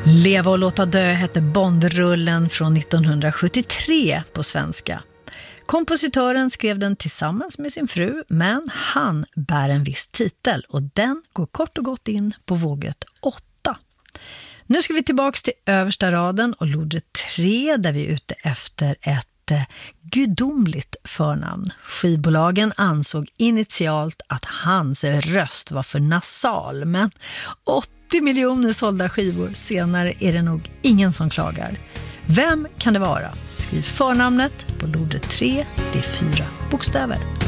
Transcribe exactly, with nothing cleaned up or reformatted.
Leva och låta dö hette Bondrullen från nittonhundrasjuttiotre på svenska. Kompositören skrev den tillsammans med sin fru, men han bär en viss titel och den går kort och gott in på våget åtta. Nu ska vi tillbaka till översta raden och lodret tre där vi är ute efter ett eh, gudomligt förnamn. Skivbolagen ansåg initialt att hans röst var för nasal, men åttio miljoner sålda skivor senare är det nog ingen som klagar. Vem kan det vara? Skriv förnamnet på lodret tre, det är fyra bokstäver.